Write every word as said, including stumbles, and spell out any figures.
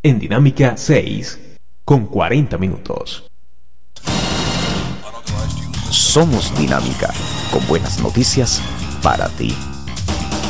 en Dinámica seis, con cuarenta minutos. Somos Dinámica, con buenas noticias para ti.